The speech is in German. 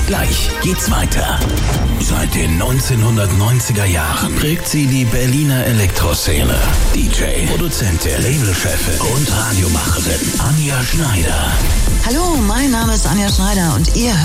Gleich geht's weiter. Seit den 1990er Jahren prägt sie die Berliner Elektroszene. DJ, Produzentin, Labelchefin und Radiomacherin Anja Schneider. Hallo, mein Name ist Anja Schneider und ihr hört